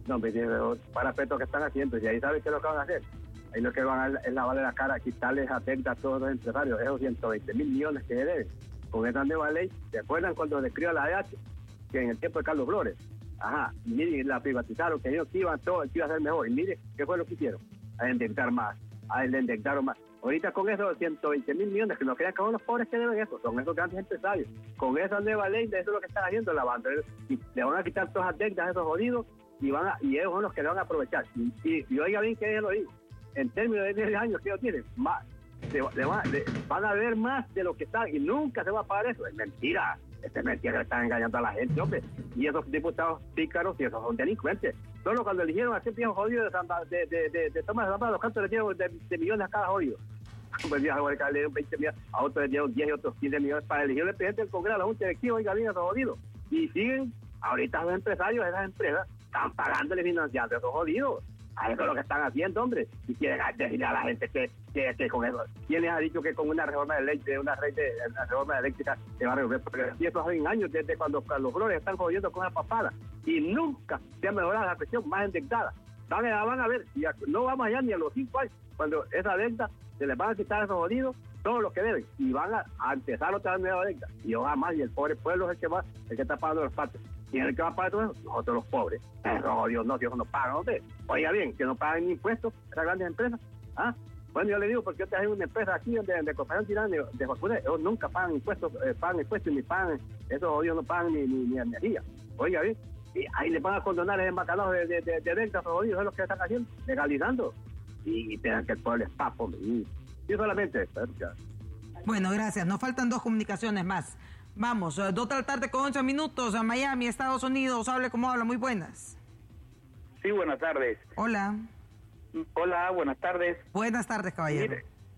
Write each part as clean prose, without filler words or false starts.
No, me dicen, parapetos que están haciendo, y ahí saben qué es lo que van a hacer. Ahí lo que van a es lavarle la cara, quitarles atenta a todos los empresarios, esos 120 mil millones que se deben. Con esa nueva ley, ¿se acuerdan cuando describió la AH? Que en el tiempo de Carlos Flores, y miren, la privatizaron, que ellos iban todo, que iba a ser mejor, y miren, ¿qué fue lo que hicieron? A endeudaron más. Ahorita con esos 120 mil millones, que no crean que son los pobres que deben eso, son esos grandes empresarios. Con esa nueva ley, eso es lo que están haciendo, lavando. Y le van a quitar todas las deudas a esos jodidos, y ellos son los que le van a aprovechar. Y oiga bien que ellos lo digo, en términos de 10 años que ellos tienen, más, van a ver más de lo que están, y nunca se va a pagar eso. Es mentira. Es mentira que están engañando a la gente, hombre. Y esos diputados pícaros, y esos son delincuentes. Solo cuando eligieron a aquel viejo jodido de Tomás de Zambada, los cantos le dieron de millones a cada jodido. Pues ya le dieron 20 millones, a otros le dieron 10 y otros 15 millones para elegir el presidente del Congreso, la Junta Directiva, oiga bien, esos jodidos. Y siguen, ahorita los empresarios, esas empresas, están pagándole financiando a esos jodidos. A eso es lo que están haciendo, hombre. Y quieren decirle a la gente que con eso. ¿Quién les ha dicho que con una reforma de ley, una reforma eléctrica se va a resolver? Porque así eso hace años, desde cuando Carlos Flores están jodiendo con esa papada. Y nunca se ha mejorado la presión más endeutada. Van a ver, y no vamos allá ni a los 5 años, cuando esa deuda se les van a quitar a esos jodidos todo lo que deben. Y van a empezar otra nueva deuda. Y ojalá más, y el pobre pueblo es el que está pagando los partes. ¿Quién es el que va a pagar todo eso? Nosotros los pobres. Pero Dios no pagan. Oiga bien, que no pagan impuestos esas grandes empresas. Bueno, yo le digo, porque yo tengo una empresa aquí de Cooperación Tirán de José, ellos nunca pagan impuestos, ni pagan, esos odios no pagan ni energía. Oiga bien, y ahí le van a condonar el embacalado de ventas, esos odios, es lo que están haciendo, legalizando. Y tengan que el pueblo es papo. Yo solamente. Bueno, gracias. Nos faltan 2 comunicaciones más. Vamos, 2 de la tarde con 11 minutos a Miami, Estados Unidos. Hable como habla, muy buenas. Sí, buenas tardes. Hola. Hola, buenas tardes. Buenas tardes, caballero.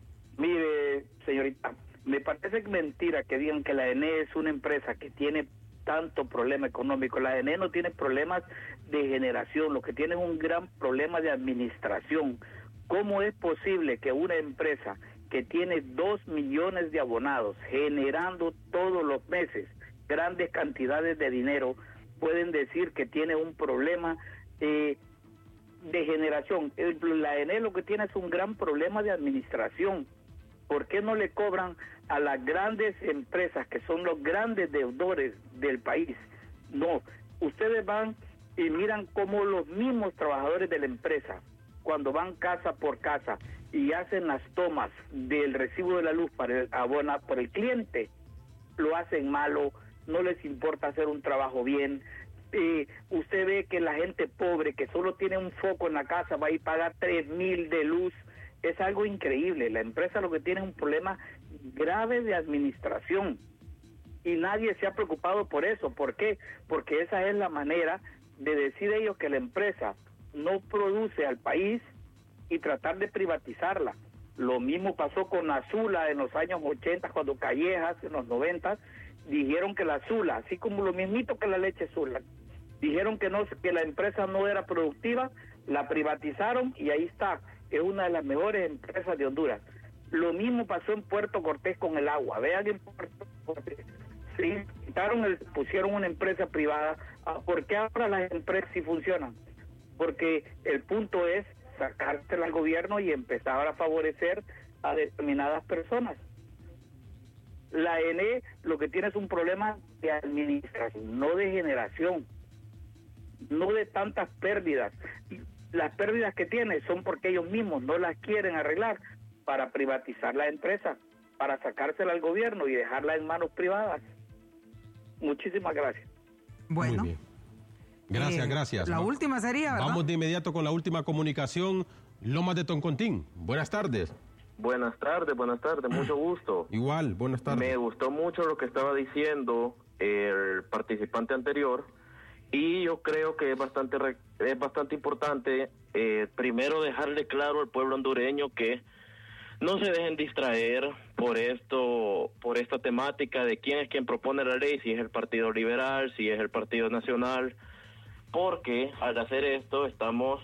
Mire, señorita, me parece mentira que digan que la ENE es una empresa que tiene tanto problema económico. La ENE no tiene problemas de generación, lo que tiene es un gran problema de administración. ¿Cómo es posible que una empresa que tiene 2 millones de abonados generando todos los meses grandes cantidades de dinero pueden decir que tiene un problema de generación? La ENE lo que tiene es un gran problema de administración. ¿Por qué no le cobran a las grandes empresas que son los grandes deudores del país? No, ustedes van y miran cómo los mismos trabajadores de la empresa, cuando van casa por casa y hacen las tomas del recibo de la luz para el cliente, lo hacen malo, no les importa hacer un trabajo bien. Usted ve que la gente pobre que solo tiene un foco en la casa va a ir a pagar 3,000 de luz. Es algo increíble. La empresa lo que tiene es un problema grave de administración y nadie se ha preocupado por eso. ¿Por qué? Porque esa es la manera de decir ellos que la empresa no produce al país y tratar de privatizarla. Lo mismo pasó con Azula en los años 80, cuando Callejas en los 90 dijeron que la Azula, así como lo mismito que la leche Azula, dijeron que la empresa no era productiva, la privatizaron y ahí está, es una de las mejores empresas de Honduras. Lo mismo pasó en Puerto Cortés con el agua. Vean en Puerto Cortés, pusieron una empresa privada. ¿Por qué ahora las empresas sí funcionan? Porque el punto es sacársela al gobierno y empezar a favorecer a determinadas personas. La ENE lo que tiene es un problema de administración, no de generación, no de tantas pérdidas. Las pérdidas que tiene son porque ellos mismos no las quieren arreglar para privatizar la empresa, para sacársela al gobierno y dejarla en manos privadas. Muchísimas gracias. Bueno. Muy bien. Gracias. La última sería, ¿verdad? Vamos de inmediato con la última comunicación. Lomas de Toncontín. Buenas tardes. Buenas tardes, mucho gusto. Igual, buenas tardes. Me gustó mucho lo que estaba diciendo el participante anterior y yo creo que es bastante importante primero dejarle claro al pueblo hondureño que no se dejen distraer por esta temática de quién es quien propone la ley, si es el Partido Liberal, si es el Partido Nacional, porque al hacer esto estamos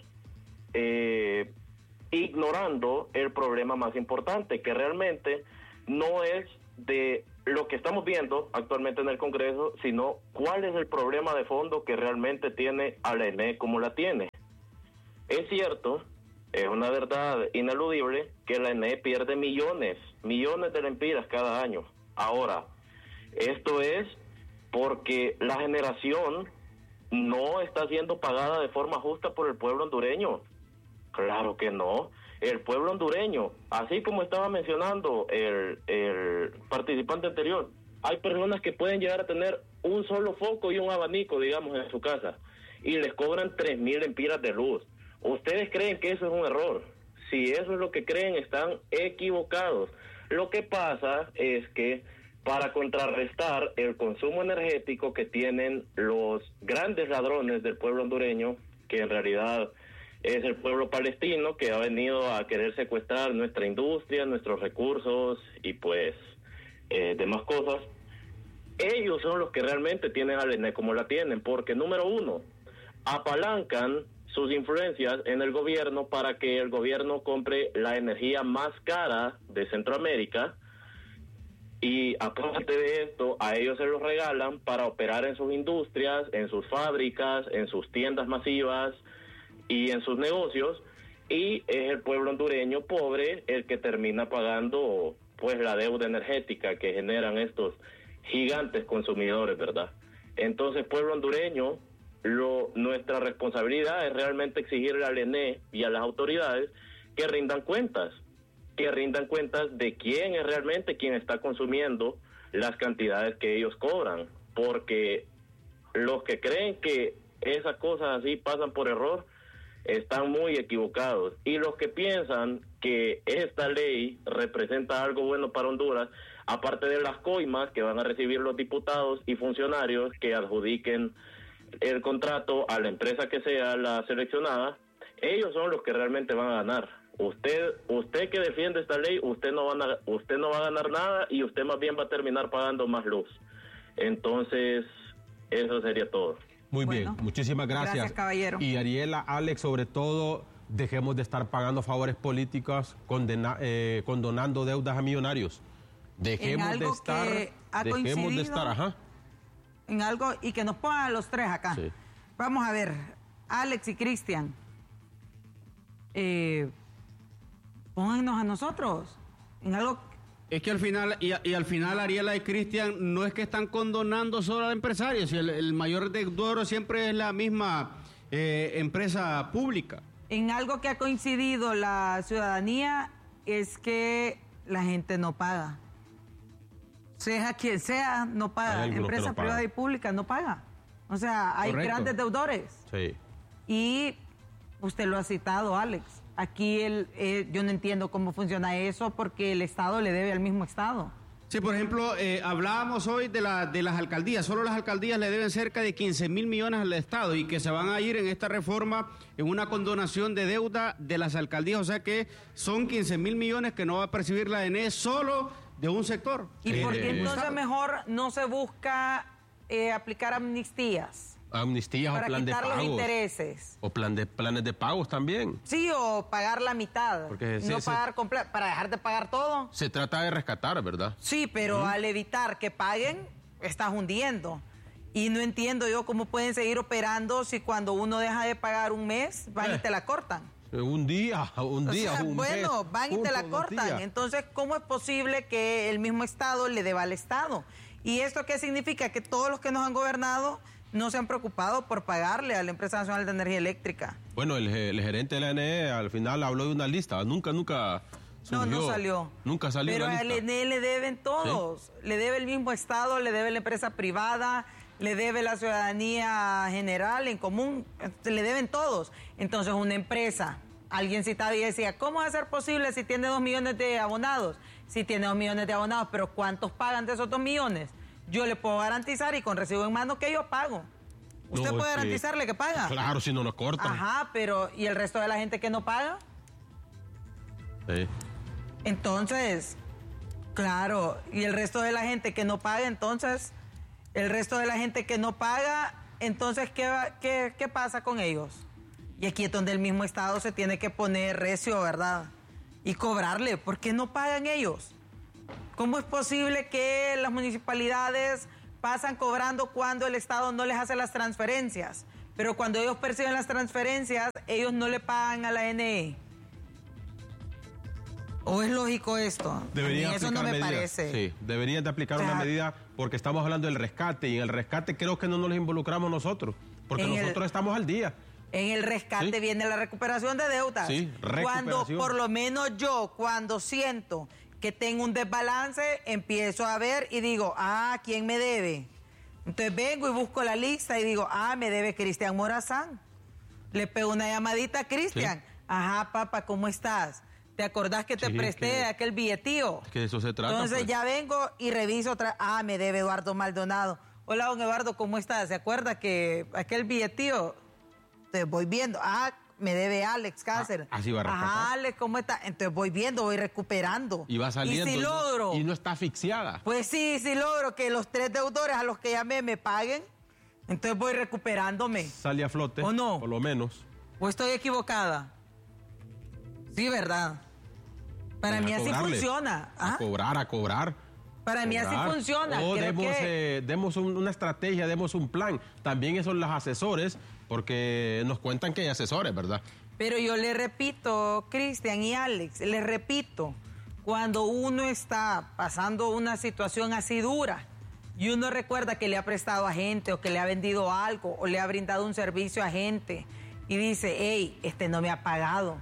ignorando el problema más importante, que realmente no es de lo que estamos viendo actualmente en el Congreso, sino cuál es el problema de fondo que realmente tiene a la ENE como la tiene. Es cierto, es una verdad ineludible que la ENE pierde millones de lempiras cada año. Ahora, esto es porque la generación no está siendo pagada de forma justa por el pueblo hondureño. Claro que no. El pueblo hondureño, así como estaba mencionando el participante anterior, hay personas que pueden llegar a tener un solo foco y un abanico, digamos, en su casa, y les cobran 3,000 lempiras de luz. ¿Ustedes creen que eso es un error? Si eso es lo que creen, están equivocados. Lo que pasa es que para contrarrestar el consumo energético que tienen los grandes ladrones del pueblo hondureño, que en realidad es el pueblo palestino, que ha venido a querer secuestrar nuestra industria, nuestros recursos y pues demás cosas, ellos son los que realmente tienen a la ENE como la tienen, porque número uno, apalancan sus influencias en el gobierno para que el gobierno compre la energía más cara de Centroamérica, y aparte de esto, a ellos se los regalan para operar en sus industrias, en sus fábricas, en sus tiendas masivas y en sus negocios, y es el pueblo hondureño pobre el que termina pagando pues la deuda energética que generan estos gigantes consumidores, ¿verdad? Entonces, pueblo hondureño, nuestra responsabilidad es realmente exigirle al ENE y a las autoridades que rindan cuentas de quién es realmente quien está consumiendo las cantidades que ellos cobran, porque los que creen que esas cosas así pasan por error están muy equivocados, y los que piensan que esta ley representa algo bueno para Honduras, aparte de las coimas que van a recibir los diputados y funcionarios que adjudiquen el contrato a la empresa que sea la seleccionada, ellos son los que realmente van a ganar. Usted que defiende esta ley, usted no va a ganar nada, y usted más bien va a terminar pagando más luz. Entonces, eso sería todo. Muy bien, muchísimas gracias. Gracias, caballero. Y Ariela, Alex, sobre todo, dejemos de estar pagando favores políticos, condonando deudas a millonarios. Dejemos de estar, ajá. En algo, y que nos pongan a los tres acá. Sí. Vamos a ver, Alex y Cristian, pónganos a nosotros en algo. Es que al final, y al final Ariela y Cristian no es que están condonando solo al empresario, si el mayor deudor siempre es la misma empresa pública. En algo que ha coincidido la ciudadanía es que la gente no paga. Sea quien sea, no paga. Empresa privada y pública no paga. O sea, hay grandes deudores. Sí. Y usted lo ha citado, Alex. Aquí yo no entiendo cómo funciona eso, porque el Estado le debe al mismo Estado. Sí, por ejemplo, hablábamos hoy de las alcaldías. Solo las alcaldías le deben cerca de 15,000 millones al Estado, y que se van a ir en esta reforma en una condonación de deuda de las alcaldías. O sea que son 15,000 millones que no va a percibir la ENE solo de un sector. ¿Y por qué entonces mejor no se busca aplicar amnistías? Amnistías o plan de pagos. Para quitar los intereses. O planes de pagos también. Sí, o pagar la mitad. Porque no pagar completo, para dejar de pagar todo. Se trata de rescatar, ¿verdad? Sí, pero al evitar que paguen, estás hundiendo. Y no entiendo yo cómo pueden seguir operando si cuando uno deja de pagar un mes, van y te la cortan. Un día, un mes. Bueno, van y te la cortan. Entonces, ¿cómo es posible que el mismo Estado le deba al Estado? ¿Y esto qué significa? Que todos los que nos han gobernado no se han preocupado por pagarle a la Empresa Nacional de Energía Eléctrica. Bueno, el gerente de la ENE al final habló de una lista. Nunca surgió. No salió. Nunca salió. Pero la a la lista. ENE le deben todos. ¿Sí? Le debe el mismo Estado, le debe la empresa privada, le debe la ciudadanía general, en común, le deben todos. Entonces, una empresa, alguien citaba y decía, ¿cómo va a ser posible si tiene 2 millones de abonados? Si tiene 2 millones de abonados, pero ¿cuántos pagan de esos 2 millones? Yo le puedo garantizar, y con recibo en mano, que yo pago. ¿Usted puede garantizarle que paga? Claro, si no nos cortan. Ajá, pero ¿y el resto de la gente que no paga? Sí. Entonces, claro, ¿y el resto de la gente que no paga? Entonces, ¿qué pasa con ellos? Y aquí es donde el mismo Estado se tiene que poner recio, ¿verdad? Y cobrarle. ¿Por qué no pagan ellos? ¿Cómo es posible que las municipalidades pasan cobrando cuando el Estado no les hace las transferencias? Pero cuando ellos perciben las transferencias, ellos no le pagan a la NE. ¿O es lógico esto? Eso no me parece. Sí, deberían de aplicar una medida porque estamos hablando del rescate y en el rescate creo que no nos involucramos nosotros, porque nosotros estamos al día. En el rescate viene la recuperación de deudas. Sí, Cuando, por lo menos yo, cuando siento que tengo un desbalance, empiezo a ver y digo, ¿quién me debe? Entonces vengo y busco la lista y digo, me debe Cristian Morazán. Le pego una llamadita a Cristian. Sí. Ajá, papá, ¿cómo estás? ¿Te acordás que te presté aquel billetío? Que eso se trata. Entonces ya vengo y reviso otra. Me debe Eduardo Maldonado. Hola, don Eduardo, ¿cómo estás? ¿Se acuerda que aquel billetío? Te voy viendo. Me debe Alex Cáceres. Así va a rescatar. Alex, ¿cómo está? Entonces voy viendo, voy recuperando. Y va saliendo. Y si logro. Y no está asfixiada. Pues sí, si logro que los 3 deudores a los que llamé me paguen, entonces voy recuperándome. Sale a flote. ¿O no? Por lo menos. ¿O estoy equivocada? Sí, ¿verdad? Para mí así funciona. A cobrar. Para mí así funciona. O demos una estrategia, demos un plan. También eso los asesores, porque nos cuentan que hay asesores, ¿verdad? Pero yo le repito, Cristian y Alex, les repito, cuando uno está pasando una situación así dura y uno recuerda que le ha prestado a gente o que le ha vendido algo o le ha brindado un servicio a gente y dice, hey, no me ha pagado.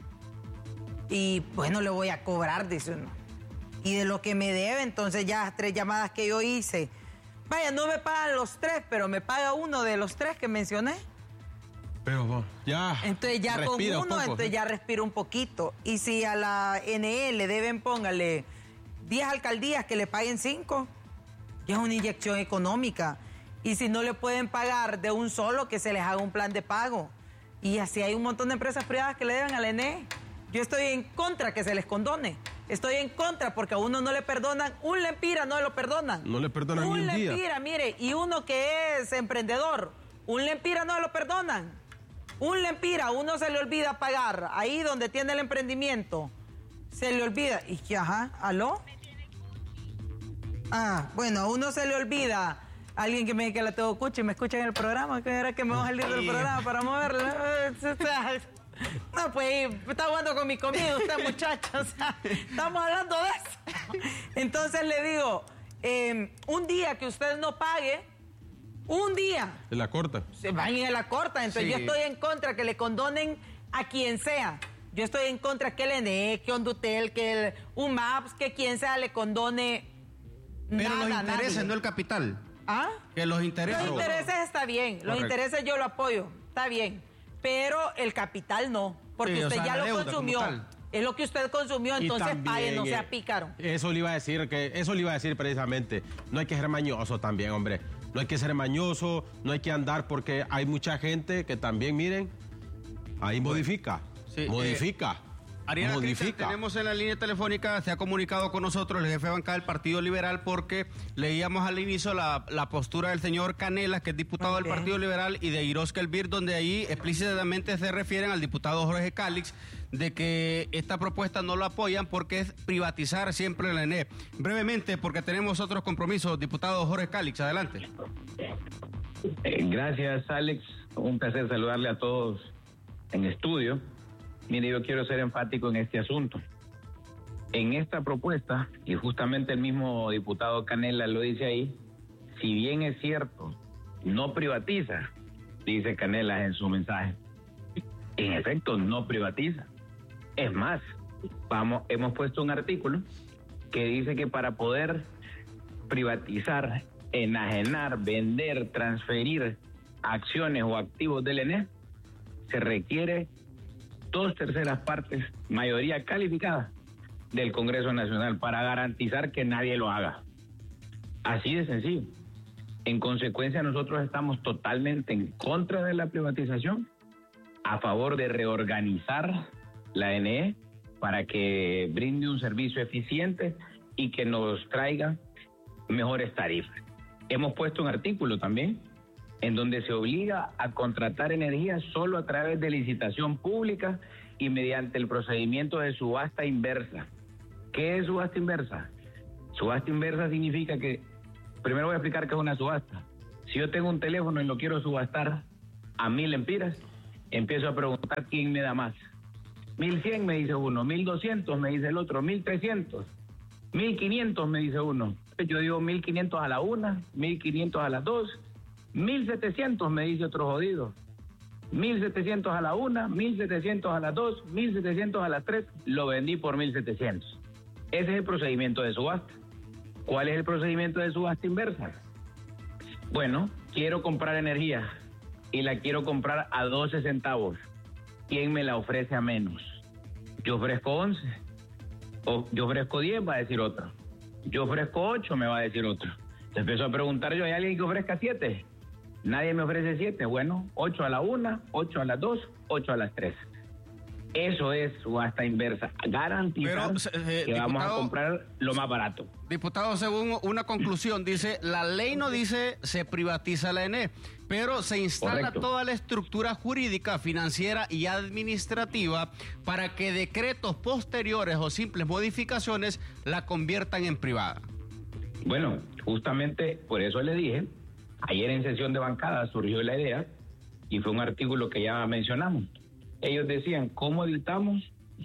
Y bueno, le voy a cobrar, dice uno. Y de lo que me debe, entonces ya 3 llamadas que yo hice. Vaya, no me pagan los 3, pero me paga uno de los 3 que mencioné. Pero ya. Entonces ya con uno, poco, entonces ya respiro un poquito. Y si a la NE le deben, póngale 10 alcaldías que le paguen 5, ya es una inyección económica. Y si no le pueden pagar de un solo, que se les haga un plan de pago. Y así hay un montón de empresas privadas que le deben a la NE. Yo estoy en contra que se les condone. Estoy en contra porque a uno no le perdonan un lempira, no lo perdonan. No le perdonan ni un día. Un lempira, mire, y uno que es emprendedor, un lempira no lo perdonan. Un lempira, uno se le olvida pagar. Ahí donde tiene el emprendimiento, se le olvida. Y que, ¿aló? Bueno, a uno se le olvida. Alguien que me dice que la tengo escucha y me escucha en el programa, que era que me va a salir del programa para moverla. No, pues está jugando con mi comida usted, muchacho. O sea, estamos hablando de eso. Entonces le digo, un día que usted no pague, un día. En la corta. Se van a ir a la corta. Entonces yo estoy en contra que le condonen a quien sea. Yo estoy en contra que el ENE, que Hondutel, que el UMAPS, que quien sea le condone. Pero los intereses, no el capital. Que los intereses. Los intereses está bien. Los intereses yo lo apoyo. Está bien. Pero el capital no, porque usted ya lo consumió. Es lo que usted consumió, entonces pague, no sea pícaro. Eso le iba a decir precisamente. No hay que ser mañoso también, hombre. No hay que ser mañoso, no hay que andar porque hay mucha gente que también, miren, ahí modifica. Ariana, tenemos en la línea telefónica, se ha comunicado con nosotros el jefe de bancada del Partido Liberal porque leíamos al inicio la postura del señor Canelas, que es diputado del Partido Liberal, y de Iroska Elvir, donde ahí explícitamente se refieren al diputado Jorge Cálix, de que esta propuesta no la apoyan porque es privatizar siempre la ENE. Brevemente, porque tenemos otros compromisos, diputado Jorge Cálix, adelante. Gracias, Alex. Un placer saludarle a todos en estudio. Mire, yo quiero ser enfático en este asunto. En esta propuesta, y justamente el mismo diputado Canela lo dice ahí, si bien es cierto, no privatiza, dice Canelas en su mensaje. En efecto, no privatiza. Es más, hemos puesto un artículo que dice que para poder privatizar, enajenar, vender, transferir acciones o activos del ENE, se requiere 2/3 partes, mayoría calificada del Congreso Nacional para garantizar que nadie lo haga. Así de sencillo. En consecuencia, nosotros estamos totalmente en contra de la privatización, a favor de reorganizar la ENE para que brinde un servicio eficiente y que nos traiga mejores tarifas. Hemos puesto un artículo también en donde se obliga a contratar energía solo a través de licitación pública y mediante el procedimiento de subasta inversa. ¿Qué es subasta inversa? Subasta inversa significa que, primero voy a explicar qué es una subasta. Si yo tengo un teléfono y lo quiero subastar a 1,000 lempiras, empiezo a preguntar quién me da más. 1,100 me dice uno, 1,200 me dice el otro, 1,300, 1,500 me dice uno. Yo digo 1,500 a la una, 1,500 a las dos, 1,700 me dice otro jodido. 1,700 a la una, 1,700 a las dos, 1,700 a las tres, lo vendí por 1,700. Ese es el procedimiento de subasta. ¿Cuál es el procedimiento de subasta inversa? Bueno, quiero comprar energía y la quiero comprar a 12 centavos. ¿Quién me la ofrece a menos? Yo ofrezco 11. O yo ofrezco 10, va a decir otro. Yo ofrezco 8, me va a decir otro. Te empiezo a preguntar yo, ¿hay alguien que ofrezca 7? Nadie me ofrece 7. Bueno, 8 a la 1, 8 a las 2, 8 a las 3. Eso es subasta inversa. Garantizar que vamos a comprar lo más barato. Diputado, según una conclusión, dice, la ley no dice se privatiza la ENE, pero se instala Correcto. toda la estructura jurídica, financiera y administrativa para que decretos posteriores o simples modificaciones la conviertan en privada. Bueno, justamente por eso le dije, ayer en sesión de bancada surgió la idea y fue un artículo que ya mencionamos. Ellos decían, ¿cómo evitamos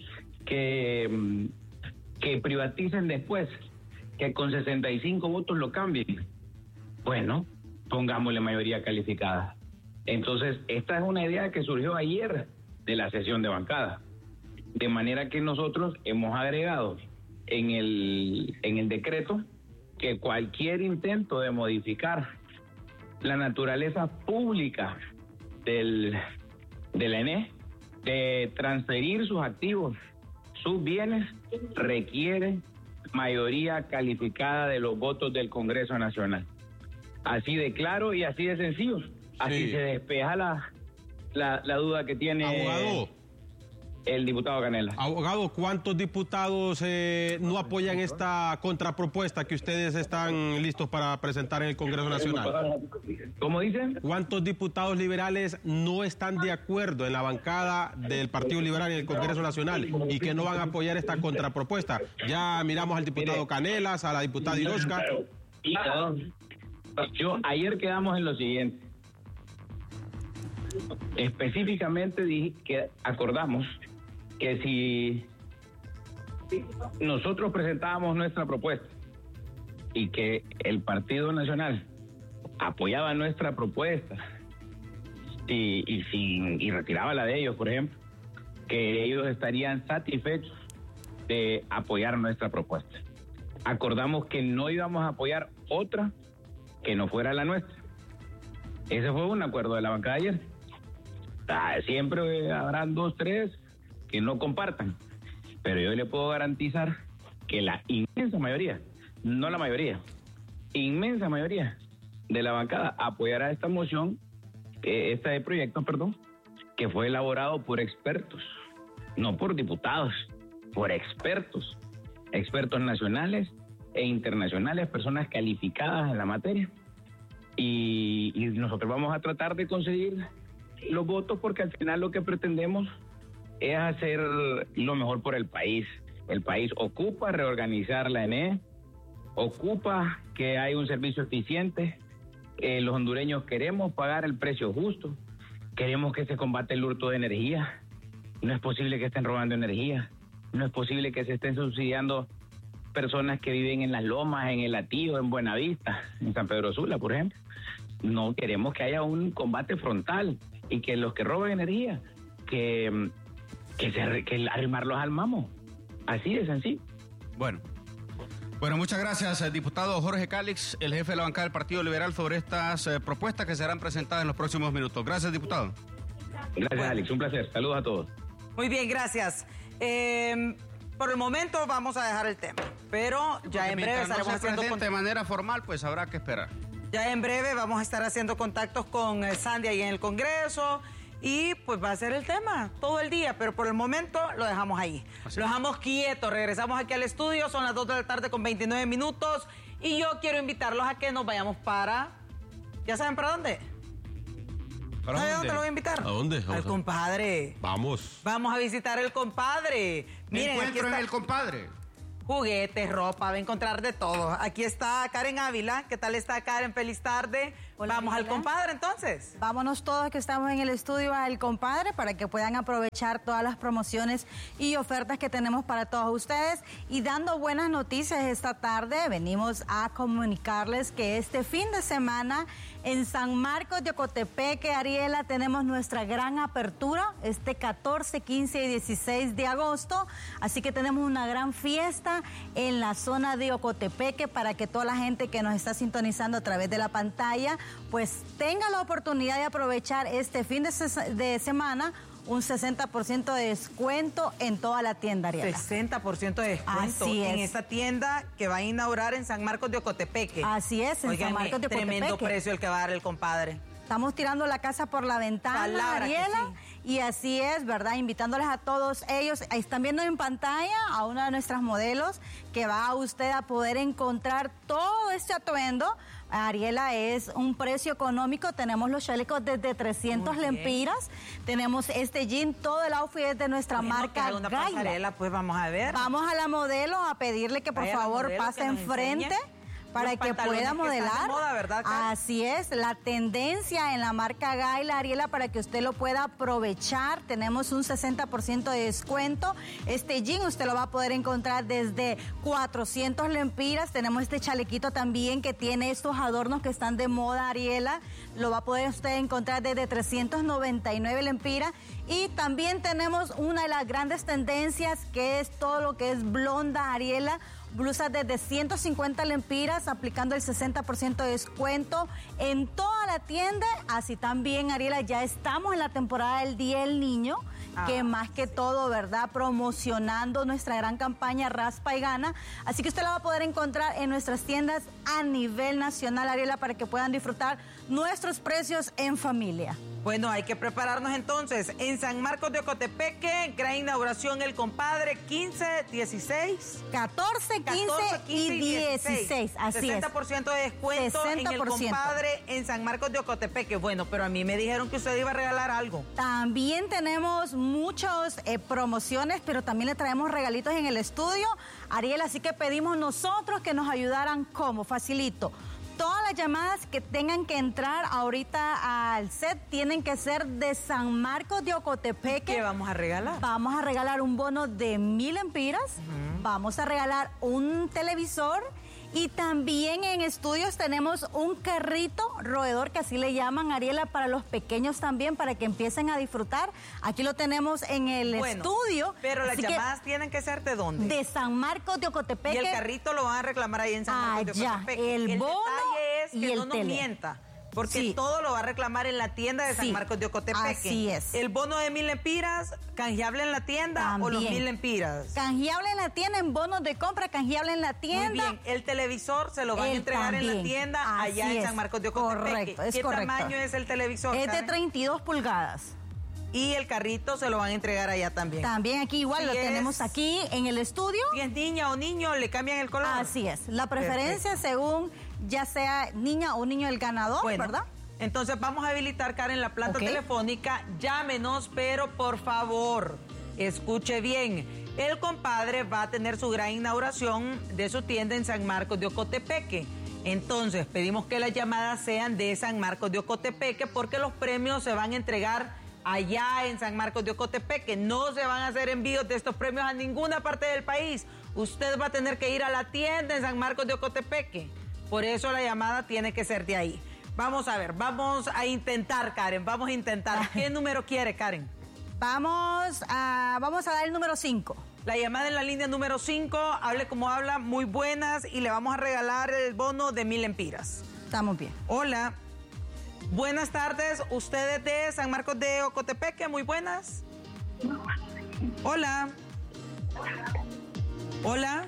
que privaticen después? Que con 65 votos lo cambien. Bueno, pongámosle mayoría calificada. Entonces, esta es una idea que surgió ayer de la sesión de bancada. De manera que nosotros hemos agregado en el decreto que cualquier intento de modificar la naturaleza pública de la ENE, de transferir sus activos, sus bienes, requiere mayoría calificada de los votos del Congreso Nacional. Así de claro y así de sencillo. Así se despeja la duda que tiene abogado, el diputado Canela. Abogado, ¿cuántos diputados no apoyan esta contrapropuesta que ustedes están listos para presentar en el Congreso Nacional? ¿Cómo dicen? ¿Cuántos diputados liberales no están de acuerdo en la bancada del Partido Liberal en el Congreso Nacional y que no van a apoyar esta contrapropuesta? Ya miramos al diputado Canelas, a la diputada Iroska. Ayer quedamos en lo siguiente. Específicamente dije que acordamos que si nosotros presentábamos nuestra propuesta y que el Partido Nacional apoyaba nuestra propuesta y retiraba la de ellos, por ejemplo, que ellos estarían satisfechos de apoyar nuestra propuesta. Acordamos que no íbamos a apoyar otra que no fuera la nuestra. Ese fue un acuerdo de la bancada ayer. Siempre habrán 2, 3 que no compartan, pero yo le puedo garantizar que la inmensa mayoría, no la mayoría, inmensa mayoría de la bancada apoyará esta moción, este proyecto, que fue elaborado por expertos, no por diputados, por expertos nacionales e internacionales, personas calificadas en la materia, y nosotros vamos a tratar de conseguir los votos porque al final lo que pretendemos es hacer lo mejor por el país. El país ocupa reorganizar la ENE, ocupa que haya un servicio eficiente. Los hondureños queremos pagar el precio justo, queremos que se combate el hurto de energía. No es posible que estén robando energía, no es posible que se estén subsidiando personas que viven en Las Lomas, en El Hatío, en Buenavista, en San Pedro Sula, por ejemplo. No queremos que haya un combate frontal y que los que roban energía, que arrimarlos al mamo. Así de sencillo. Bueno, muchas gracias, diputado Jorge Calix, el jefe de la bancada del Partido Liberal, sobre estas propuestas que serán presentadas en los próximos minutos. Gracias, diputado. Gracias, Alex. Un placer. Saludos a todos. Muy bien, gracias. Por el momento vamos a dejar el tema, pero ya en breve estaremos haciendo de manera formal, pues habrá que esperar. Ya en breve vamos a estar haciendo contactos con Sandy ahí en el Congreso y pues va a ser el tema todo el día, pero por el momento lo dejamos ahí. Lo dejamos quieto, regresamos aquí al estudio, son las 2 de la tarde con 29 minutos y yo quiero invitarlos a que nos vayamos para... ¿Ya saben para dónde? ¿Para dónde? ¿Dónde lo voy a invitar? ¿A dónde? Al compadre. Vamos. Vamos a visitar el compadre. Miren, encuentro en el compadre. juguetes, ropa, va a encontrar de todo. Aquí está Karen Ávila. ¿Qué tal está, Karen? Feliz tarde. Hola, Vamos al Ávila. compadre, entonces. Vámonos todos que estamos en el estudio al compadre para que puedan aprovechar todas las promociones y ofertas que tenemos para todos ustedes. Y dando buenas noticias esta tarde, venimos a comunicarles que este fin de semana en San Marcos de Ocotepeque, Ariela, tenemos nuestra gran apertura este 14, 15 y 16 de agosto. Así que tenemos una gran fiesta en la zona de Ocotepeque para que toda la gente que nos está sintonizando a través de la pantalla pues tenga la oportunidad de aprovechar este fin de semana un 60% de descuento en toda la tienda, Ariela. 60% de descuento Así en es. esta tienda que va a inaugurar en San Marcos de Ocotepeque. Así es, en San Marcos de Ocotepeque. Tremendo precio el que va a dar el compadre. Estamos tirando la casa por la ventana, Palabra que Ariela. sí. Y así es, ¿verdad? Invitándoles a todos ellos. Ahí están viendo en pantalla a una de nuestras modelos que va usted a poder encontrar todo este atuendo. Ariela, es un precio económico. Tenemos los chalecos desde 300 Muy bien. lempiras. Tenemos este jean, todo el outfit es de nuestra Bueno, que marca haga una Gaila. pasarela, pues vamos a ver. Vamos a la modelo a pedirle que por Vaya la favor modelo, pase que nos enfrente enseñe para los que pantalones pueda que están de modelar. moda, ¿verdad, Karen? Así es, la tendencia en la marca Gaila, Ariela, para que usted lo pueda aprovechar. Tenemos un 60% de descuento. Este jean usted lo va a poder encontrar desde 400 lempiras. Tenemos este chalequito también que tiene estos adornos que están de moda, Ariela. Lo va a poder usted encontrar desde 399 lempiras. Y también tenemos una de las grandes tendencias que es todo lo que es blonda, Ariela. Blusas desde 150 lempiras, aplicando el 60% de descuento en toda la tienda. Así también, Ariela, ya estamos en la temporada del Día del Niño, que más que todo, ¿verdad? Promocionando nuestra gran campaña Raspa y Gana. Así que usted la va a poder encontrar en nuestras tiendas a nivel nacional, Ariela, para que puedan disfrutar nuestros precios en familia. Bueno, hay que prepararnos entonces. En San Marcos de Ocotepeque, gran inauguración el compadre, 15, 16... 14, 15 y 16. Así es. 60% de descuento en el 60%. compadre en San Marcos de Ocotepeque. Bueno, pero a mí me dijeron que usted iba a regalar algo. También tenemos muchas promociones, pero también le traemos regalitos en el estudio, Ariel, así que pedimos nosotros que nos ayudaran. ¿Cómo? Facilito. Todas las llamadas que tengan que entrar ahorita al set tienen que ser de San Marcos de Ocotepeque. ¿Qué vamos a regalar? Vamos a regalar un bono de 1000 lempiras, vamos a regalar un televisor y también en estudios tenemos un carrito roedor, que así le llaman, Ariela, para los pequeños también, para que empiecen a disfrutar. Aquí lo tenemos en el estudio. Pero las así que llamadas tienen que ser ¿de dónde? de San Marcos de Ocotepeque. Y el carrito lo van a reclamar ahí en San Marcos de Allá, Ocotepeque. el bono detalle es y que el no nos tele. mienta. Porque Sí. todo lo va a reclamar en la tienda de San Sí, Marcos de Ocotepeque. así es. El bono de 1000 lempiras, canjeable en la tienda o los También. 1000 lempiras. Canjeable en la tienda, en bonos de compra, canjeable en la tienda. Muy bien, el televisor se lo van a Él entregar en la también. tienda allá Así en es. San Marcos de Ocotepeque. Correcto, es ¿Qué correcto. tamaño es el televisor, Es de Karen? 32 pulgadas. Y el carrito se lo van a entregar allá también. También aquí igual Si lo es- tenemos aquí en el estudio. Si es niña o niño, le cambian el color. Así es. La preferencia según ya sea niña o niño el ganador, Bueno, ¿verdad? entonces vamos a habilitar, Karen, la planta Ok. telefónica. Llámenos, pero por favor, escuche bien. El compadre va a tener su gran inauguración de su tienda en San Marcos de Ocotepeque. Entonces, pedimos que las llamadas sean de San Marcos de Ocotepeque porque los premios se van a entregar allá en San Marcos de Ocotepeque. No se van a hacer envíos de estos premios a ninguna parte del país. Usted va a tener que ir a la tienda en San Marcos de Ocotepeque. Por eso la llamada tiene que ser de ahí. Vamos a ver, vamos a intentar, Karen, vamos a intentar. ¿Qué número quiere, Karen? Vamos a dar el número 5. La llamada en la línea número 5, hable como habla, muy buenas, y le vamos a regalar el bono de 1000 lempiras. Estamos bien. Hola, buenas tardes, ustedes de San Marcos de Ocotepeque, muy buenas. Hola. Hola.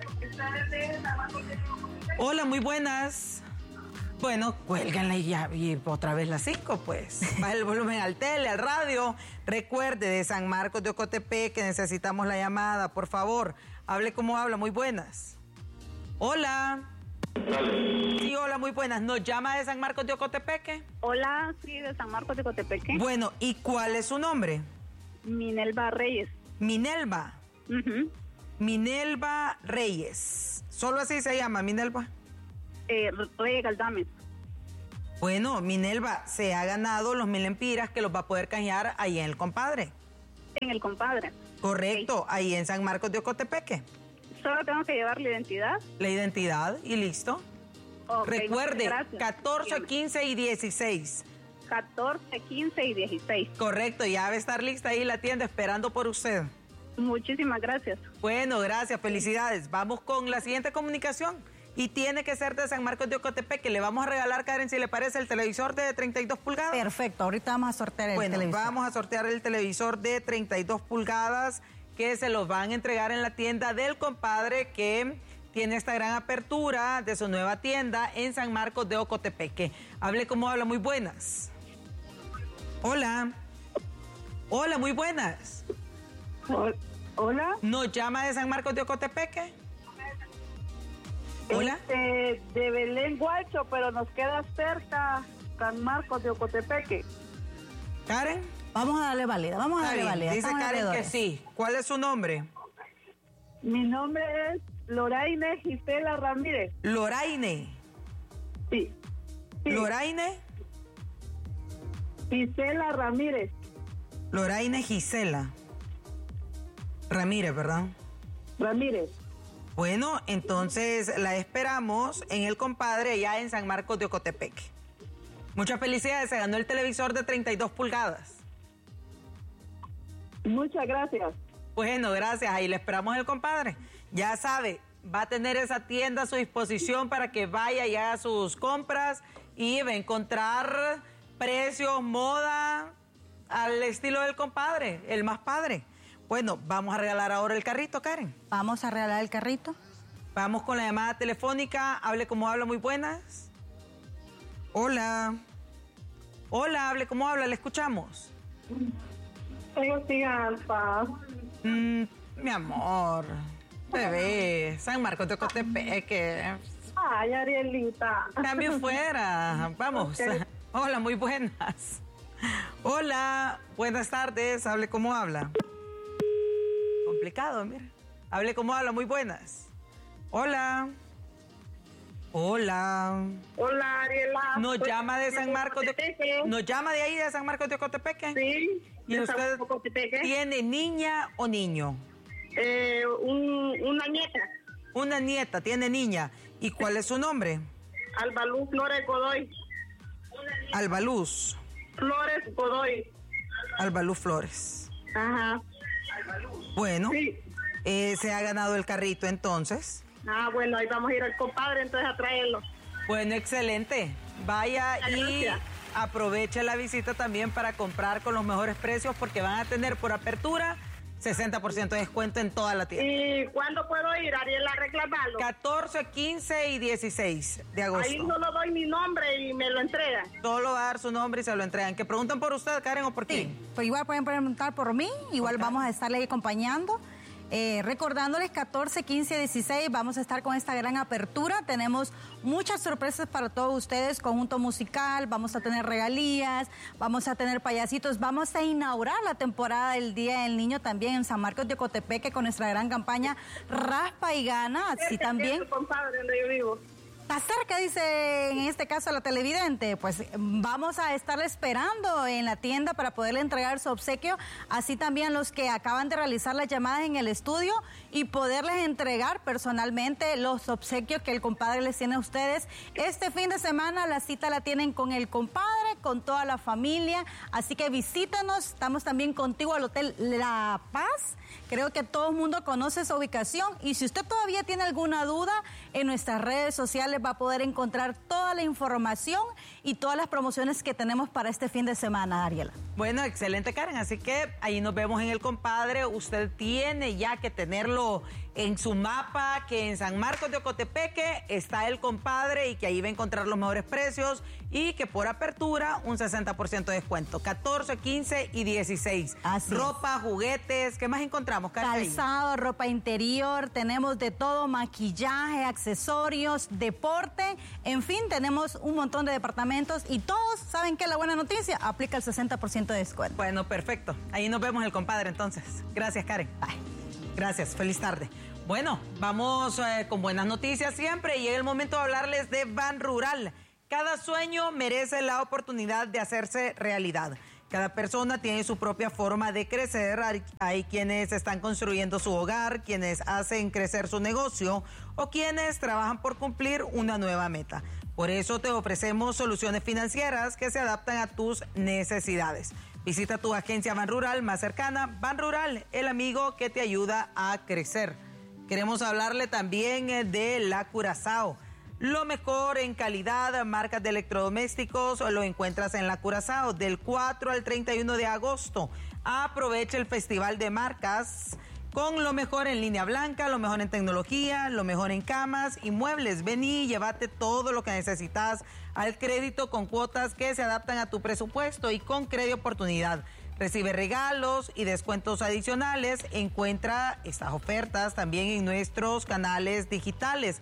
Hola, muy buenas. Bueno, cuélganla y otra vez las 5, pues. Baja el volumen al tele, al radio. Recuerde, de San Marcos de Ocotepeque, necesitamos la llamada, por favor. Hable como habla, muy buenas. Hola. Sí, hola, muy buenas. ¿Nos llama de San Marcos de Ocotepeque? Hola, sí, de San Marcos de Cotepeque. Bueno, ¿y cuál es su nombre? Minelva Reyes. Minelva. Ujú. Minelva Reyes. Solo así se llama, Minelva. Reyes Galdames. Bueno, Minelva se ha ganado los 1,000 lempiras que los va a poder canjear ahí en el compadre. En el compadre. Correcto, ahí en San Marcos de Ocotepeque. Solo tengo que llevar la identidad. La identidad y listo. Okay, recuerde, 14, 15 y 16. 14, 15 y 16. Correcto, ya debe estar lista ahí la tienda esperando por usted. Muchísimas gracias. Bueno, gracias, felicidades. Vamos con la siguiente comunicación. Y tiene que ser de San Marcos de Ocotepeque. Le vamos a regalar, Karen, si le parece, el televisor de 32 pulgadas. Perfecto, ahorita vamos a sortear el televisor. Bueno, vamos a sortear el televisor de 32 pulgadas que se los van a entregar en la tienda del compadre que tiene esta gran apertura de su nueva tienda en San Marcos de Ocotepeque. Hable como habla, muy buenas. Hola. Hola, muy buenas. Hola. ¿Nos llama de San Marcos de Ocotepeque? Hola. De Belén Guacho, pero nos queda cerca San Marcos de Ocotepeque. ¿Karen? Vamos a darle válida, vamos a darle válida. Dice Karen que sí. ¿Cuál es su nombre? Mi nombre es Loraine Gisela Ramírez. ¿Loraine? Sí. ¿Loraine? Gisela Ramírez. Loraine Gisela Ramírez, ¿verdad? Ramírez. Bueno, entonces la esperamos en el compadre allá en San Marcos de Ocotepeque. Muchas felicidades, se ganó el televisor de 32 pulgadas. Muchas gracias. Bueno, gracias, ahí le esperamos el compadre. Ya sabe, va a tener esa tienda a su disposición para que vaya y haga sus compras y va a encontrar precios, moda, al estilo del compadre, el más padre. Bueno, vamos a regalar ahora el carrito, Karen. Vamos a regalar el carrito. Vamos con la llamada telefónica. Hable como habla, muy buenas. Hola. Hola, hable como habla, le escuchamos. Mi amor, bebé, San Marcos de Ocotepeque. Ay, Arielita. Cambio fuera, vamos. Okay. Hola, muy buenas. Hola, buenas tardes, hable como habla. Complicado, mira. Hable como habla, muy buenas. Hola. Hola. Hola, Ariela. Nos llama de San Marcos de Ocotepeque. Nos llama de ahí, de San Marcos de Ocotepeque. Sí. ¿Y usted tiene niña o niño? Una nieta. Una nieta, tiene niña. ¿Y cuál es su nombre? Albaluz Flores Godoy. Albaluz. Flores Godoy. Albaluz Flores. Ajá. Bueno, sí. Se ha ganado el carrito entonces. Ah, bueno, ahí vamos a ir al compadre entonces a traerlo. Bueno, excelente. Vaya y gracias. Aproveche la visita también para comprar con los mejores precios porque van a tener por apertura 60% de descuento en toda la tienda. ¿Y cuándo puedo ir, Ariela, a reclamarlo? 14, 15 y 16 de agosto. Ahí solo doy mi nombre y me lo entregan. Solo va a dar su nombre y se lo entregan. ¿Que preguntan por usted, Karen, o por quién? Pues igual pueden preguntar por mí, igual okay. Vamos a estarle ahí acompañando. Recordándoles 14, 15, 16, vamos a estar con esta gran apertura. Tenemos muchas sorpresas para todos ustedes, conjunto musical, vamos a tener regalías, vamos a tener payasitos, vamos a inaugurar la temporada del Día del Niño también en San Marcos de Ocotepeque con nuestra gran campaña Raspa y Gana. Así también. Compadre, donde yo vivo. Está cerca, dice en este caso la televidente, pues vamos a estar esperando en la tienda para poderle entregar su obsequio, así también los que acaban de realizar las llamadas en el estudio y poderles entregar personalmente los obsequios que el compadre les tiene a ustedes. Este fin de semana la cita la tienen con el compadre, con toda la familia, así que visítanos, estamos también contigo al Hotel La Paz. Creo que todo el mundo conoce esa ubicación y si usted todavía tiene alguna duda, en nuestras redes sociales va a poder encontrar toda la información y todas las promociones que tenemos para este fin de semana, Ariela. Bueno, excelente, Karen, así que ahí nos vemos en el compadre. Usted tiene ya que tenerlo en su mapa, que en San Marcos de Ocotepeque está el compadre y que ahí va a encontrar los mejores precios y que por apertura un 60% de descuento, 14, 15 y 16. Así ropa, juguetes, ¿qué más encontramos, Karen? Calzado, ropa interior, tenemos de todo, maquillaje, accesorios, deporte, en fin, tenemos un montón de departamentos y todos saben que la buena noticia aplica el 60% de descuento. Bueno, perfecto. Ahí nos vemos el compadre entonces. Gracias, Karen. Bye. Gracias, feliz tarde. Bueno, vamos con buenas noticias siempre y llega el momento de hablarles de Ban Rural. Cada sueño merece la oportunidad de hacerse realidad. Cada persona tiene su propia forma de crecer. Hay quienes están construyendo su hogar, quienes hacen crecer su negocio o quienes trabajan por cumplir una nueva meta. Por eso te ofrecemos soluciones financieras que se adaptan a tus necesidades. Visita tu agencia Ban Rural más cercana. Ban Rural, el amigo que te ayuda a crecer. Queremos hablarle también de La Curazao. Lo mejor en calidad, marcas de electrodomésticos, lo encuentras en La Curazao del 4 al 31 de agosto. Aprovecha el Festival de Marcas con lo mejor en línea blanca, lo mejor en tecnología, lo mejor en camas y muebles. Vení y llévate todo lo que necesitas al crédito con cuotas que se adaptan a tu presupuesto y con Crédito Oportunidad. Recibe regalos y descuentos adicionales. Encuentra estas ofertas también en nuestros canales digitales,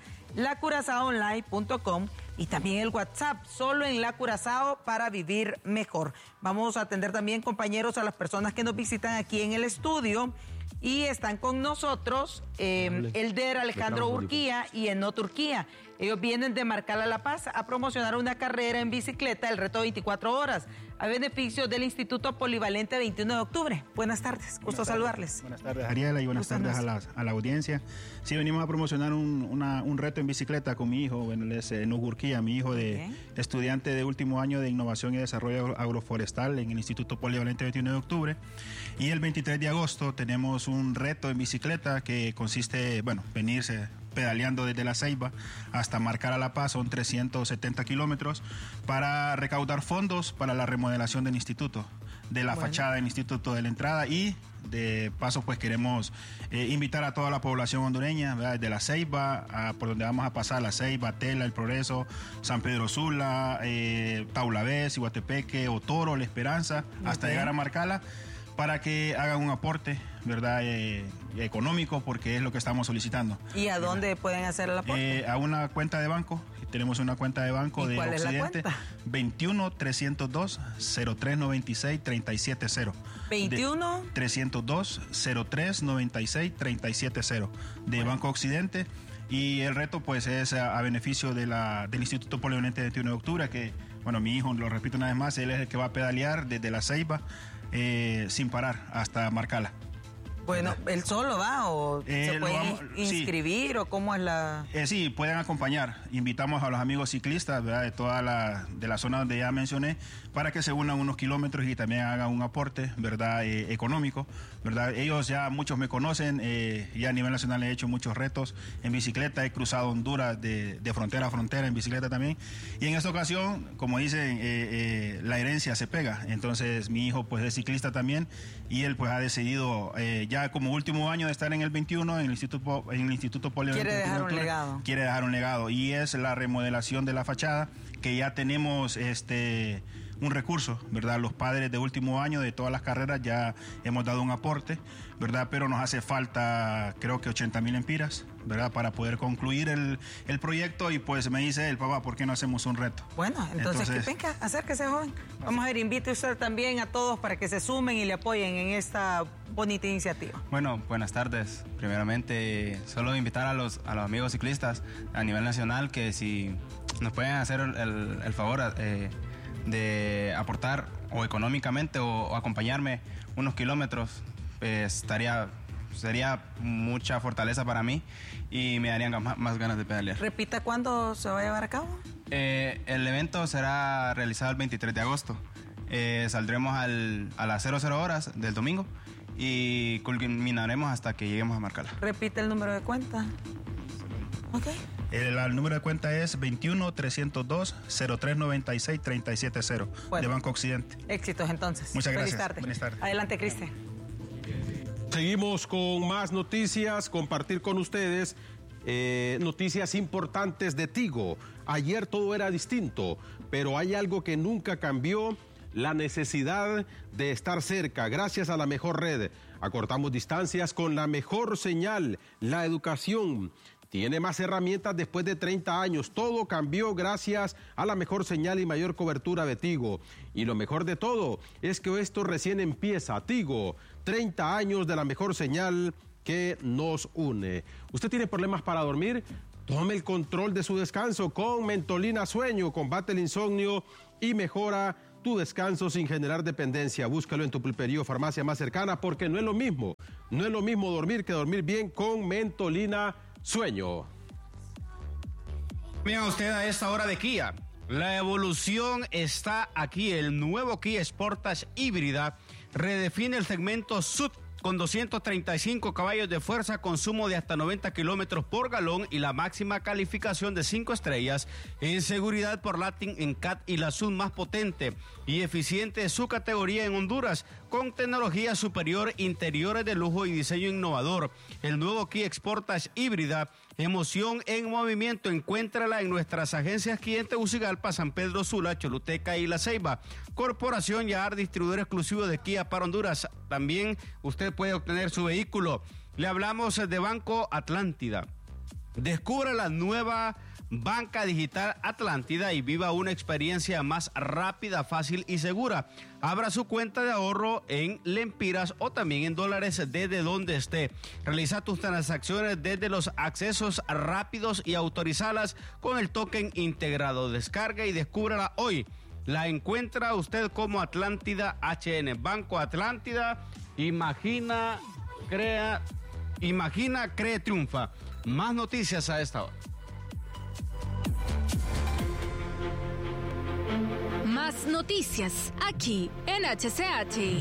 lacurazaoonline.com y también el WhatsApp, solo en La Curazao para vivir mejor. Vamos a atender también, compañeros, a las personas que nos visitan aquí en el estudio y están con nosotros Elder Alejandro Urquía y Enot Urquía. Ellos vienen de Marcala La Paz a promocionar una carrera en bicicleta, el reto 24 horas, a beneficio del Instituto Polivalente 21 de octubre. Buenas tardes, gusto saludarles. Buenas tardes, Ariela, y buenas tardes a la audiencia. Sí, venimos a promocionar un reto en bicicleta con mi hijo, bueno, él es Enot Urquía, mi hijo de estudiante de último año de Innovación y Desarrollo Agroforestal en el Instituto Polivalente 21 de octubre. Y el 23 de agosto tenemos un reto en bicicleta que consiste, venirse pedaleando desde La Ceiba hasta Marcala La Paz, son 370 kilómetros, para recaudar fondos para la remodelación del instituto, de la fachada del instituto, de la entrada, y de paso pues queremos invitar a toda la población hondureña, ¿verdad? Desde La Ceiba, por donde vamos a pasar, La Ceiba, Tela, El Progreso, San Pedro Sula, Taulabés, Iguatepeque, Otoro, La Esperanza, hasta llegar a Marcala, para que hagan un aporte, ¿verdad? Económico, porque es lo que estamos solicitando. ¿Y a dónde pueden hacer el aporte? A una cuenta de banco. Tenemos una cuenta de banco de ¿cuál Occidente. Es la cuenta? 21-302-0396-370. 302-0396-370 de Banco Occidente. Y el reto pues es a beneficio del Instituto Polivalente 21 de octubre, que, mi hijo, lo repito una vez más, él es el que va a pedalear desde La Ceiba sin parar hasta Marcala. Bueno, ¿él solo va o se puede inscribir o cómo es la...? Sí, pueden acompañar. Invitamos a los amigos ciclistas, ¿verdad? De la zona donde ya mencioné, para que se unan unos kilómetros y también hagan un aporte, ¿verdad? Económico, ¿verdad? Ellos ya, muchos me conocen, ya a nivel nacional he hecho muchos retos en bicicleta, he cruzado Honduras de frontera a frontera en bicicleta también, y en esta ocasión, como dicen, la herencia se pega. Entonces mi hijo pues es ciclista también y él pues ha decidido ya como último año de estar en el 21 en el Instituto Polivalente. Quiere dejar un legado y es la remodelación de la fachada, que ya tenemos un recurso, ¿verdad? Los padres de último año de todas las carreras ya hemos dado un aporte, ¿verdad? Pero nos hace falta, creo que 80,000 empiras, ¿verdad? Para poder concluir el proyecto, y pues me dice el papá, ¿por qué no hacemos un reto? Bueno, entonces venga, acérquese, joven. Vamos a ver, invite usted también a todos para que se sumen y le apoyen en esta bonita iniciativa. Bueno, buenas tardes. Primeramente, solo invitar a los amigos ciclistas a nivel nacional que si nos pueden hacer el favor de aportar o económicamente o acompañarme unos kilómetros, sería mucha fortaleza para mí y me darían más ganas de pedalear. Repita, ¿cuándo se va a llevar a cabo? El evento será realizado el 23 de agosto. Saldremos a las 00 horas del domingo y culminaremos hasta que lleguemos a Marcala. Repite el número de cuenta. Ok. El número de cuenta es 21-302-0396-370 de Banco Occidente. Éxitos entonces. Muchas gracias. Buenas tardes. Adelante, Cristian. Seguimos con más noticias, compartir con ustedes noticias importantes de Tigo. Ayer todo era distinto, pero hay algo que nunca cambió: la necesidad de estar cerca. Gracias a la mejor red, acortamos distancias con la mejor señal. La educación tiene más herramientas después de 30 años. Todo cambió gracias a la mejor señal y mayor cobertura de Tigo. Y lo mejor de todo es que esto recién empieza. Tigo, 30 años de la mejor señal que nos une. ¿Usted tiene problemas para dormir? Tome el control de su descanso con Mentolina Sueño. Combate el insomnio y mejora tu descanso sin generar dependencia. Búscalo en tu pulpería o farmacia más cercana porque no es lo mismo. No es lo mismo dormir que dormir bien con Mentolina Sueño. Mira usted a esta hora de Kia. La evolución está aquí. El nuevo Kia Sportage híbrida redefine el segmento SUV con 235 caballos de fuerza, consumo de hasta 90 kilómetros por galón y la máxima calificación de 5 estrellas en seguridad por Latin NCAT y la SUV más potente y eficiente de su categoría en Honduras, con tecnología superior, interiores de lujo y diseño innovador. El nuevo Kia Sportage híbrida, emoción en movimiento. Encuéntrala en nuestras agencias Kia en Tegucigalpa, San Pedro Sula, Choluteca y La Ceiba. Corporación Yahar, distribuidor exclusivo de Kia para Honduras. También usted puede obtener su vehículo. Le hablamos de Banco Atlántida. Descubra la nueva Banca Digital Atlántida y viva una experiencia más rápida, fácil y segura. Abra su cuenta de ahorro en lempiras o también en dólares desde donde esté. Realiza tus transacciones desde los accesos rápidos y autorizalas con el token integrado. Descarga y descúbrala hoy. La encuentra usted como Atlántida HN. Banco Atlántida, imagina, cree, triunfa. Más noticias a esta hora. Más noticias aquí en HCH.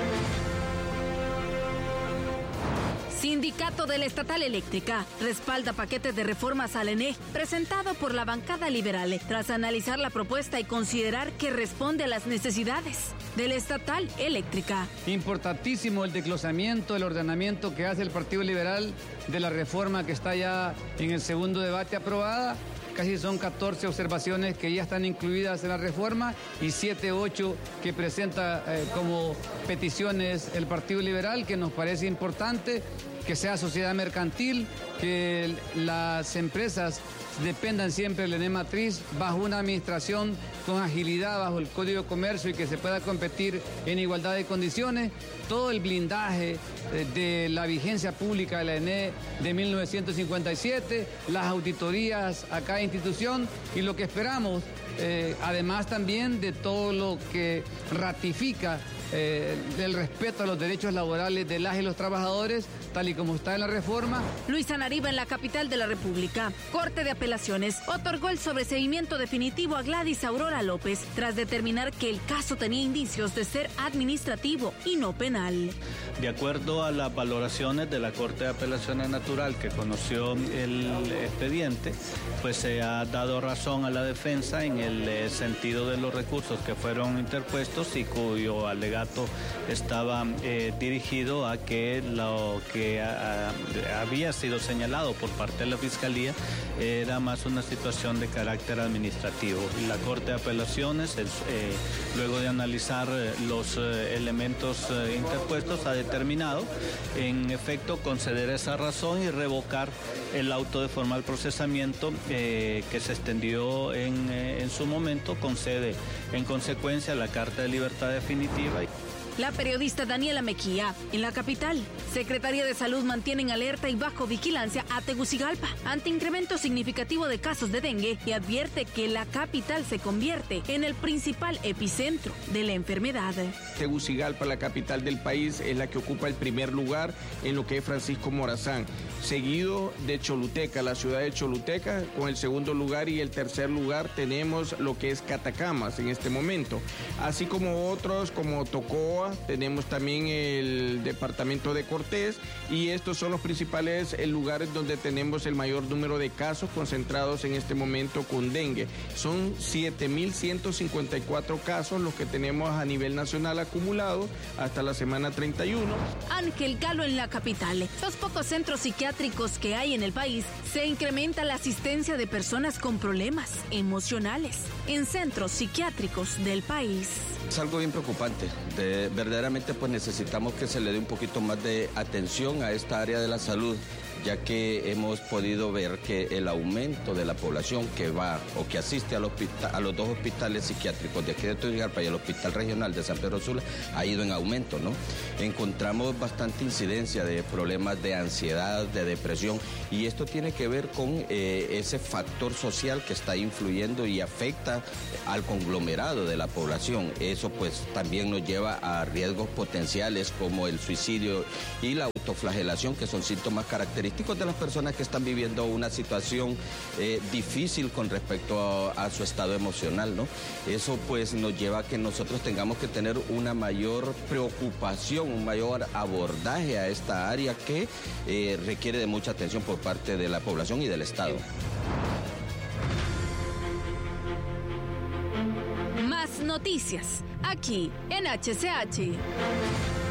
Sindicato de la Estatal Eléctrica respalda paquetes de reformas al ENE presentado por la bancada liberal tras analizar la propuesta y considerar que responde a las necesidades de la Estatal Eléctrica. Importantísimo el desglosamiento, el ordenamiento que hace el Partido Liberal de la reforma que está ya en el segundo debate aprobada. Casi son 14 observaciones que ya están incluidas en la reforma y 7, 8 que presenta como peticiones el Partido Liberal, que nos parece importante que sea sociedad mercantil, que las empresas dependan siempre del ENE matriz bajo una administración con agilidad, bajo el Código de Comercio y que se pueda competir en igualdad de condiciones. Todo el blindaje de la vigencia pública de la ENE de 1957, las auditorías a cada institución y lo que esperamos, además también de todo lo que ratifica del respeto a los derechos laborales de las y los trabajadores, tal y como está en la reforma. Luis Anariba en la capital de la República. Corte de Apelaciones otorgó el sobreseimiento definitivo a Gladys Aurora López tras determinar que el caso tenía indicios de ser administrativo y no penal. De acuerdo a las valoraciones de la Corte de Apelaciones Natural que conoció el expediente, pues se ha dado razón a la defensa en el sentido de los recursos que fueron interpuestos y cuyo alegato estaba dirigido a que lo que había sido señalado por parte de la Fiscalía era más una situación de carácter administrativo. Y la Corte de Apelaciones, luego de analizar los elementos interpuestos, ha determinado en efecto conceder esa razón y revocar el auto de formal procesamiento que se extendió en su momento, concede en consecuencia la Carta de Libertad Definitiva. La periodista Daniela Mequía, en la capital. Secretaría de Salud mantiene en alerta y bajo vigilancia a Tegucigalpa ante incremento significativo de casos de dengue y advierte que la capital se convierte en el principal epicentro de la enfermedad. Tegucigalpa, la capital del país, es la que ocupa el primer lugar en lo que es Francisco Morazán, seguido de Choluteca, la ciudad de Choluteca, con el segundo lugar, y el tercer lugar tenemos lo que es Catacamas en este momento, así como otros como Tocoa. Tenemos también el departamento de Cortés y estos son los principales lugares donde tenemos el mayor número de casos concentrados en este momento con dengue. Son 7.154 casos los que tenemos a nivel nacional acumulados hasta la semana 31. Ángel Galo en la capital. Los pocos centros psiquiátricos que hay en el país, se incrementa la asistencia de personas con problemas emocionales en centros psiquiátricos del país. Es algo bien preocupante. Verdaderamente pues necesitamos que se le dé un poquito más de atención a esta área de la salud, ya que hemos podido ver que el aumento de la población que va o que asiste a los dos hospitales psiquiátricos de aquí de Tegucigalpa y al Hospital Regional de San Pedro Sula ha ido en aumento, ¿no? Encontramos bastante incidencia de problemas de ansiedad, de depresión, y esto tiene que ver con ese factor social que está influyendo y afecta al conglomerado de la población. Eso pues también nos lleva a riesgos potenciales como el suicidio y la autoflagelación, que son síntomas característicos de las personas que están viviendo una situación difícil con respecto a su estado emocional, ¿no? Eso pues nos lleva a que nosotros tengamos que tener una mayor preocupación, un mayor abordaje a esta área que requiere de mucha atención por parte de la población y del Estado. Más noticias, aquí en HCH.